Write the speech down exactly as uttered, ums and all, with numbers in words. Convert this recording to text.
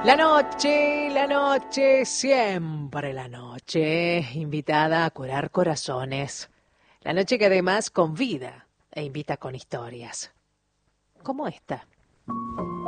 La noche, la noche, siempre la noche, invitada a curar corazones. La noche que además convida e invita con historias. Como esta.